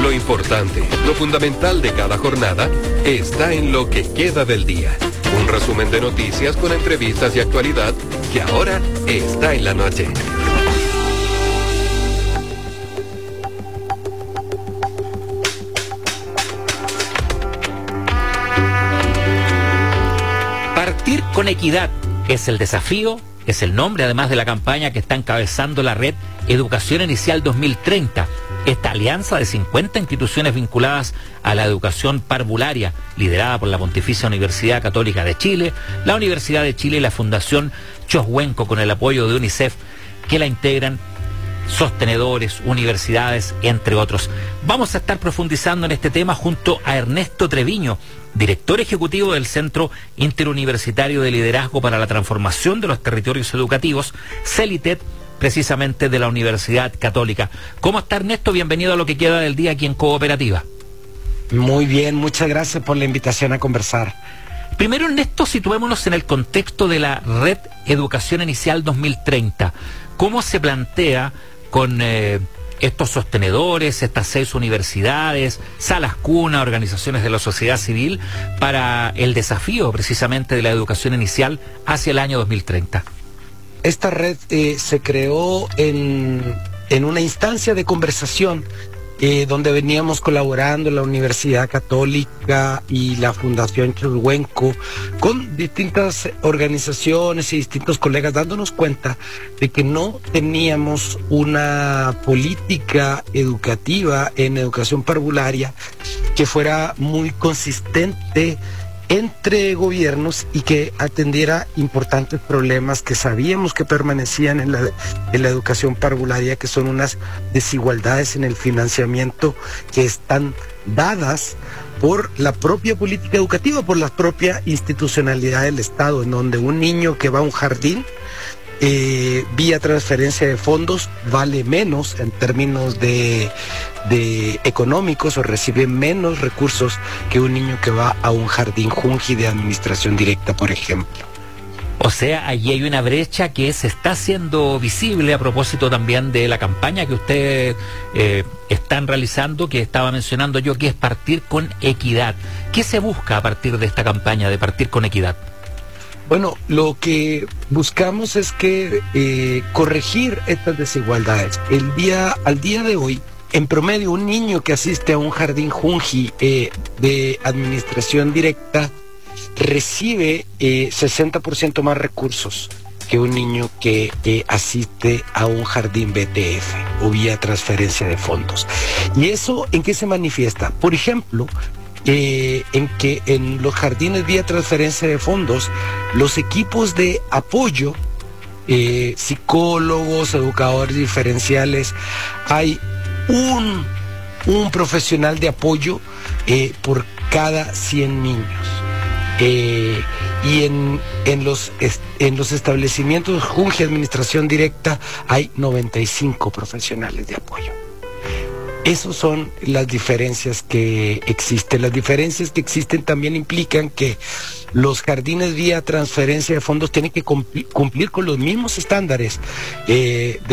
Lo importante, lo fundamental de cada jornada, está en lo que queda del día. Un resumen de noticias con entrevistas y actualidad que ahora está en la noche. Partir con equidad es el desafío, es el nombre además de la campaña que está encabezando la red Educación Inicial 2030. Esta alianza de 50 instituciones vinculadas a la educación parvularia, liderada por la Pontificia Universidad Católica de Chile, la Universidad de Chile y la Fundación Choshuenco, con el apoyo de UNICEF, que la integran sostenedores, universidades, entre otros. Vamos a estar profundizando en este tema junto a Ernesto Treviño, director ejecutivo del Centro Interuniversitario de Liderazgo para la Transformación de los Territorios Educativos, CELITED, precisamente de la Universidad Católica. ¿Cómo está, Ernesto? Bienvenido a lo que queda del día aquí en Cooperativa. Muy bien, muchas gracias por la invitación a conversar. Primero, Ernesto, situémonos en el contexto de la Red Educación Inicial 2030. ¿Cómo se plantea con estos sostenedores, estas 6 universidades, salas cuna, organizaciones de la sociedad civil, para el desafío precisamente de la educación inicial hacia el año 2030? Esta red se creó en una instancia de conversación donde veníamos colaborando la Universidad Católica y la Fundación Choshuenco con distintas organizaciones y distintos colegas, dándonos cuenta de que no teníamos una política educativa en educación parvularia que fuera muy consistente entre gobiernos y que atendiera importantes problemas que sabíamos que permanecían en la educación parvularia, que son unas desigualdades en el financiamiento que están dadas por la propia política educativa, por la propia institucionalidad del Estado, en donde un niño que va a un jardín vía transferencia de fondos vale menos en términos de económicos, o recibe menos recursos que un niño que va a un jardín Junji de administración directa, por ejemplo. O sea, allí hay una brecha que se está haciendo visible a propósito también de la campaña que ustedes están realizando, que estaba mencionando yo, que es partir con equidad. ¿Qué se busca a partir de esta campaña de partir con equidad? Bueno, lo que buscamos es que corregir estas desigualdades. Al día de hoy, en promedio, un niño que asiste a un jardín Junji de administración directa recibe 60% más recursos que un niño que asiste a un jardín BTF o vía transferencia de fondos. ¿Y eso en qué se manifiesta? Por ejemplo, en que en los jardines vía transferencia de fondos, los equipos de apoyo, psicólogos, educadores diferenciales, hay un profesional de apoyo por cada 100 niños. Y en los establecimientos Junji Administración Directa hay 95 profesionales de apoyo. Esas son las diferencias que existen. Las diferencias que existen también implican que los jardines vía transferencia de fondos tienen que cumplir con los mismos estándares de